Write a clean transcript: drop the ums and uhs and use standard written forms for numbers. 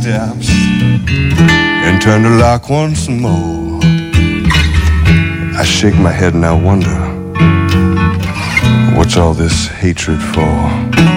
steps and turn the lock once more. I shake my head and I wonder, what's all this hatred for?